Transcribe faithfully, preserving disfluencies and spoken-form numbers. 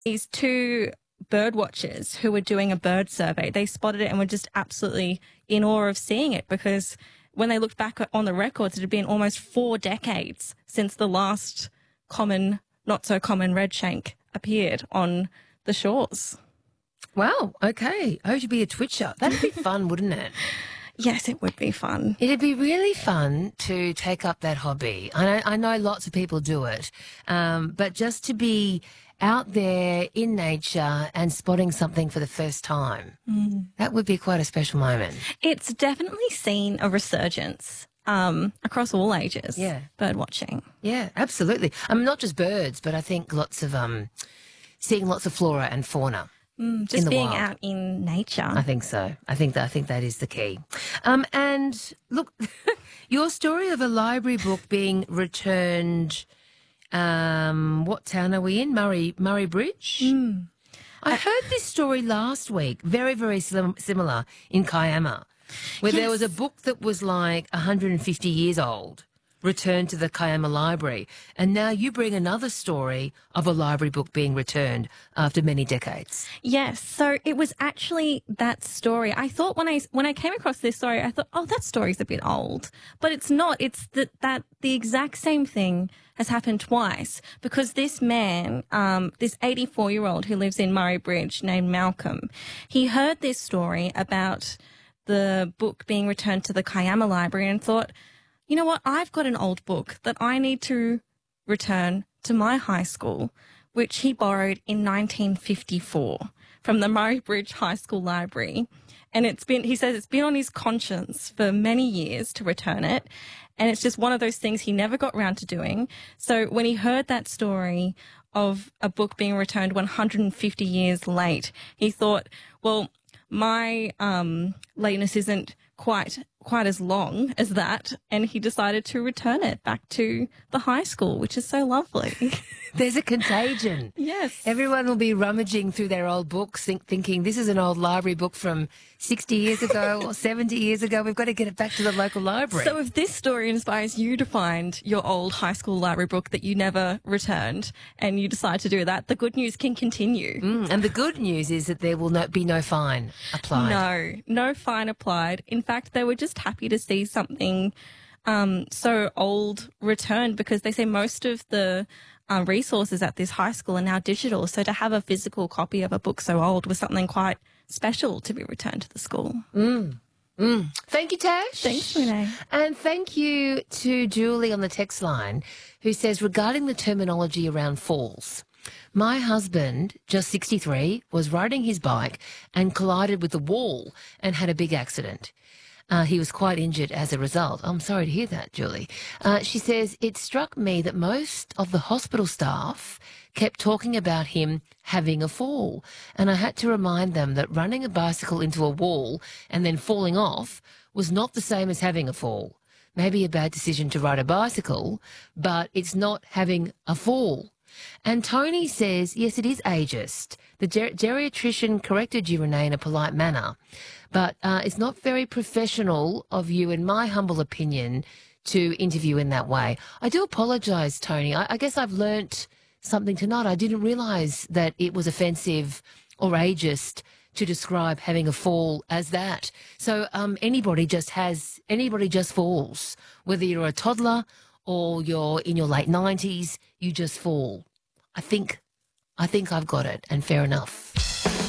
these two bird watchers who were doing a bird survey, they spotted it and were just absolutely in awe of seeing it, because when they looked back on the records, it had been almost four decades since the last common, not so common redshank appeared on the shores. Wow, okay. Oh, it should be a twitcher. That'd be fun, wouldn't it? Yes, it would be fun. It'd be really fun to take up that hobby. I know, I know lots of people do it, um, but just to be out there in nature and spotting something for the first time, mm. that would be quite a special moment. It's definitely seen a resurgence um, across all ages, yeah. bird watching. Yeah, absolutely. I mean, not just birds, but I think lots of um, seeing lots of flora and fauna. Mm, just being wild. Out in nature. I think so. I think that I think that is the key. Um, and look, your story of a library book being returned. Um, what town are we in? Murray Murray Bridge. Mm. I heard this story last week. Very very sim- similar in Kiama, where yes. there was a book that was like one hundred fifty years old, returned to the Kiama Library. And now you bring another story of a library book being returned after many decades. Yes. So it was actually that story. I thought when I, when I came across this story, I thought, oh, that story's a bit old. But it's not. It's that, that the exact same thing has happened twice, because this man, um, this eighty-four-year-old who lives in Murray Bridge named Malcolm, he heard this story about the book being returned to the Kiama Library and thought, you know what, I've got an old book that I need to return to my high school, which he borrowed in nineteen fifty-four from the Murray Bridge High School Library. And it's been, he says it's been on his conscience for many years to return it. And it's just one of those things he never got round to doing. So when he heard that story of a book being returned one hundred fifty years late, he thought, well, my um, lateness isn't quite quite as long as that, and he decided to return it back to the high school, which is so lovely. There's a contagion. Yes. Everyone will be rummaging through their old books, think, thinking this is an old library book from sixty years ago or seventy years ago. We've got to get it back to the local library. So if this story inspires you to find your old high school library book that you never returned and you decide to do that, the good news can continue. Mm, and the good news is that there will not be no fine applied. No, no fine applied. In fact, they were just happy to see something um, so old returned, because they say most of the um, resources at this high school are now digital. So to have a physical copy of a book so old was something quite special to be returned to the school. Mm. Mm. Thank you, Tash. Thanks, Renee. And thank you to Julie on the text line, who says, regarding the terminology around falls, my husband, just sixty-three, was riding his bike and collided with the wall and had a big accident. Uh, he was quite injured as a result. I'm sorry to hear that, Julie. Uh, she says, it struck me that most of the hospital staff kept talking about him having a fall, and I had to remind them that running a bicycle into a wall and then falling off was not the same as having a fall. Maybe a bad decision to ride a bicycle, but it's not having a fall. And Tony says, yes, it is ageist. The ger- geriatrician corrected you, Renee, in a polite manner, but uh, it's not very professional of you, in my humble opinion, to interview in that way. I do apologise, Tony. I, I guess I've learnt something tonight. I didn't realise that it was offensive or ageist to describe having a fall as that. So um, anybody just has, anybody just falls, whether you're a toddler or you're in your late nineties, you just fall. I think, I think I've got it, and fair enough.